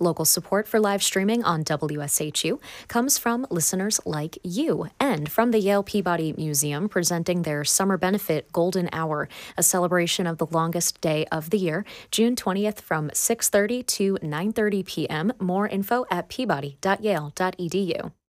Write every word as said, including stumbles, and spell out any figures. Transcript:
Local support for live streaming on W S H U comes from listeners like you and from the Yale Peabody Museum presenting their Summer Benefit Golden Hour, a celebration of the longest day of the year, June twentieth from six thirty to nine thirty p.m. More info at peabody dot yale dot e d u.